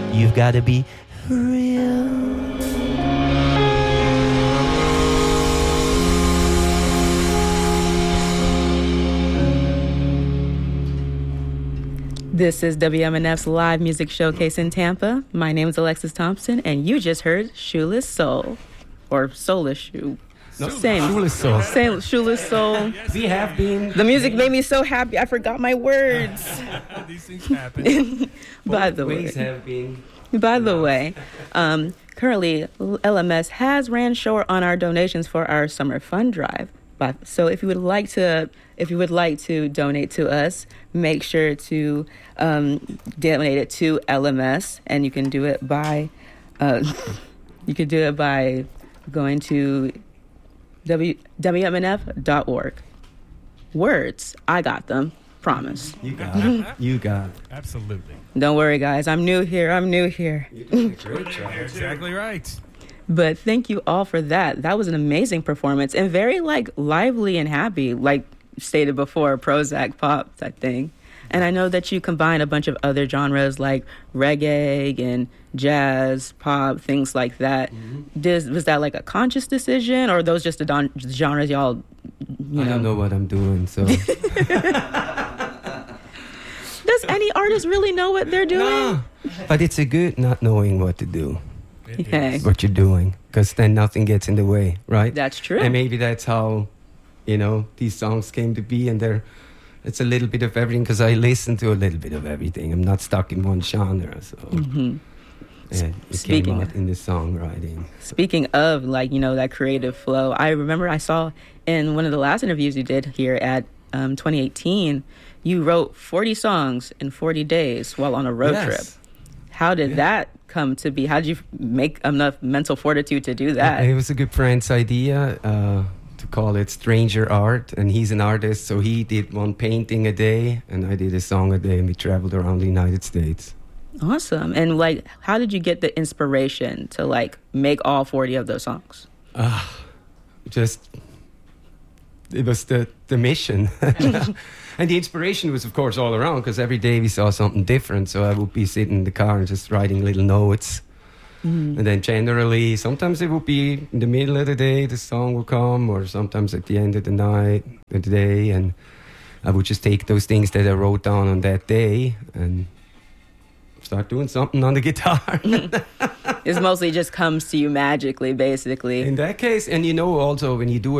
You've got to be real. This is WMNF's live music showcase in Tampa. My name is Alexis Thompson, and you just heard Shoeless Soul, or Soulless Shoe. No, Same. Shoeless Soul. Same, Shoeless Soul. We have been... The music made me so happy, I forgot my words. These things happen. By the way, currently LMS has ran short on our donations for our summer fund drive. So if you would like to donate to us, make sure to donate it to LMS, and you can do it by going to WMNF.org. Words, I got them. Promise. You got it. You got it. Absolutely. Don't worry, guys. I'm new here. You're doing a great job. You're exactly right. But thank you all for that. That was an amazing performance and very lively and happy, like stated before, Prozac pop type thing. And I know that you combine a bunch of other genres like reggae and jazz, pop, things like that. Mm-hmm. Was that like a conscious decision, or are those just the genres y'all, I don't know what I'm doing, so... Does any artist really know what they're doing? No, but it's a good not knowing what to do. Okay. What you're doing, because then nothing gets in the way, right? That's true. And maybe that's how, these songs came to be, and it's a little bit of everything, because I listen to a little bit of everything. I'm not stuck in one genre, so it came out in the songwriting. Speaking of, that creative flow, I remember I saw in one of the last interviews you did here at 2018, you wrote 40 songs in 40 days while on a road trip. How did that come to be? How did you make enough mental fortitude to do that? It was a good friend's idea to call it Stranger Art, and he's an artist, so he did one painting a day, and I did a song a day, and we traveled around the United States. Awesome. And how did you get the inspiration to make all 40 of those songs? It was the mission. And the inspiration was, of course, all around, because every day we saw something different. So I would be sitting in the car and just writing little notes. And then generally, sometimes it would be in the middle of the day, the song would come, or sometimes at the end of the night, of the day. And I would just take those things that I wrote down on that day and start doing something on the guitar. It mostly just comes to you magically, basically. In that case, and also when you do